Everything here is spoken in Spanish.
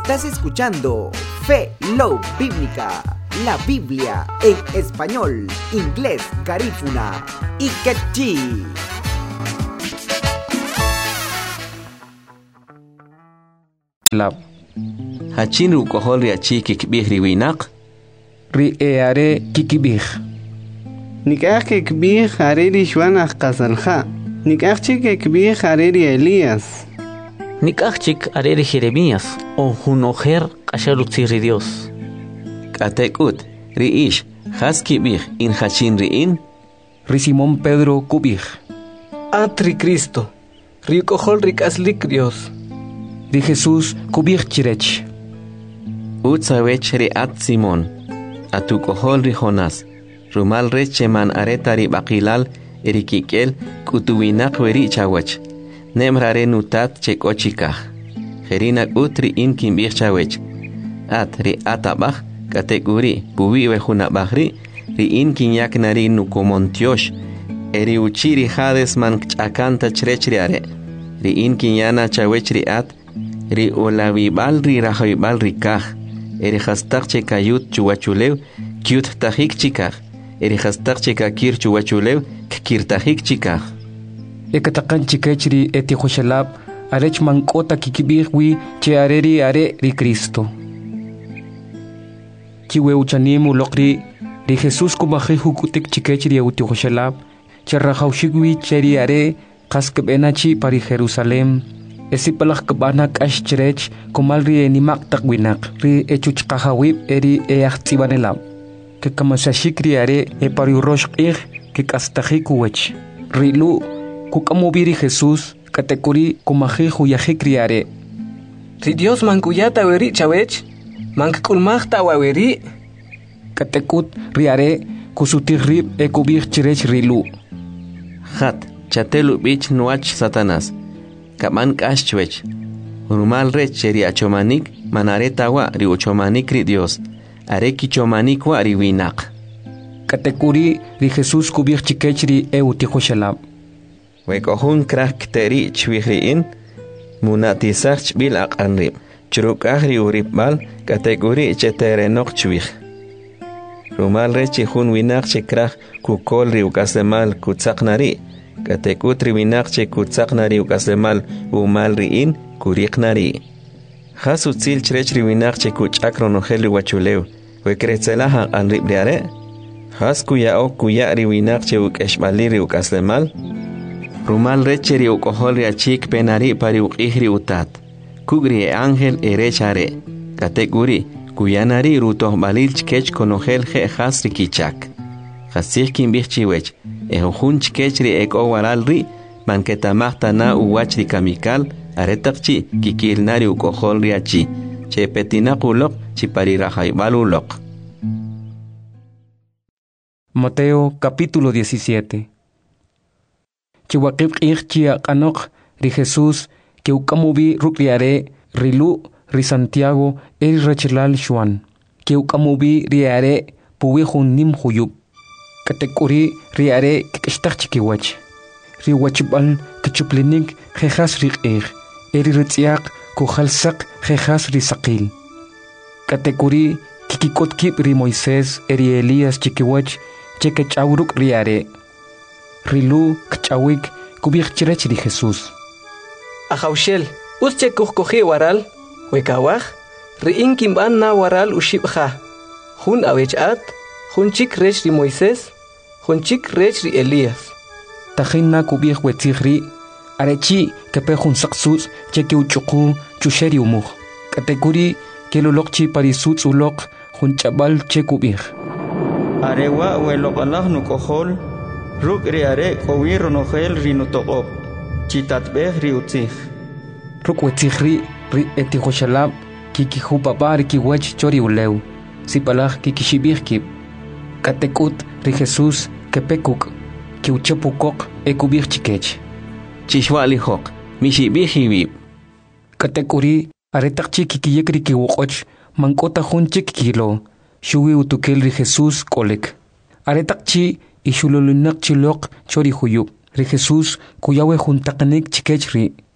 Estás escuchando Fe Love Bíblica, la Biblia en español, inglés, garífuna y quechí. Hachin rukohol riachi kikbih riwinak ri eare kikibih nikah kikbih hariri shwanah qasalha nikah kikbih hariri Elías nikachik arere Jeremías o junojer qasharutziri Dios katekut riish haskibih in hachin riin ri Simón Pedro kubih atri Cristo rikohol rikaslik Dios ri Jesús kubih chirech utsawech ri at Simón atukohol ri Jonás rumal recheman aretari baqilal erikikel kutuwinak weri chawach nemrare nutat chekochikah jerinak utri in kimbih chawech at ri atabah kategori buwi wejunabahri ri in kinyaknari nukomontiosh eri uchiri hades man chakanta chrechri are ri in kinyana chawech ri at ri olawibal ri rahibal ri kah eri hastak chekayut chuwachulew kyut tahik chikah eri hastak chekakir chuwachulew kikirtahik chikah ekatakan chikechri eti khoshalab arech mankota kikibih wi che areri are ri Cristo kiwe uchanimu lokri ri Jesús kubahi hukutik chikechri uti khoshalab che rahaushigwi cheri are qaskbenachi pari Jerusalem esi palak kabana kash chirech komal ri enimak takwinak ri echuch qahawib eri eachtibanelab ke kamasashikri are e pari urosh qih ke kastakhikuwech rilu kukamubiri Jesús katekuri kumahi huyahikri are ri Dios mankuyata weri chawech mankulmahta waweri katekut ri are kusutirrib e kubih chirech rilu hat chatelu bich nuach Satanás kaman kashchwech rumal rech ri achomanik manareta wa ri uchomanik ri Dios are kichomanik wa ri winak katekuri ri Jesús kubih chikechri e utihoshalab wekohun krak teri chwihriin munatisach bil aqanrib churukah ri uribal kategori cheterenok chwih rumal rech hun winak chikrah kukol ri ukasemal kutsaqnari katekut ri winak kutsaqnari ukasemal umal riin kuriqnari hasutzil chrech ri winak kuchakronohel wachulew wekretzelaha anribriare haskuya o kuya ri winak ukeshbali ri ukasemal rumal recheri ukohol ri achik penari pari uqihri utat kugri ángel erechare kategori kuyanari rutoh balil chkech konohel je hasri kichak hasih kimbih chiwech ehun chkechri eko waral ri manketamahta na uwach ri kamikal aretaqchi kikilnari ukohol ri achi chepetinaquloq chipari rahaybaluloq. Mateo capítulo 17. Chiwaqib q'ich q'anoq ri Jesús que ukamubi rukriare rilu ri Santiago eri rechilal Juan que ukamubi riare puwi nim huyub katekuri riare kishtak chikiwach ri wachbal kichuplinik jejas ri q'ich eri ritziaq kujalsaq jejas ri saqil katekuri kikikotkib ri Moisés eri Elías chikiwach chekechawruk riare rilu kchawik kubih chirech ri Jesús ahawshel usche kuhkohi waral wekawaj riin kimban na waral ushibja hun awechat hun chik rech ri Moisés hun chik rech ri Elías tajinna kubih wetzigri arechi kepe hun saqsus cheke uchuqu chusheri umuj kategori keloloqchi parisutz uloq hun chabal chekubih arewa weloqalah nukohol ruk riare kowir nohel rinutoqob chitatbeh riutzih ruk wetzigri ri etihoshalab kikihu papar kiwach chori ulew sipalaj kikishibih kib katekut ri Jesús kepekuk kiuchepukok ekubih chikech chishwalihoq mishibih hibib katekuri aretaqchi kikiyekri kiwoqoch mankota hun chik kilo shuwi utukel ri Jesús kolek aretaqchi ishululunak chiloq chori huyub ri Jesús kuyawe juntaqanik chikechri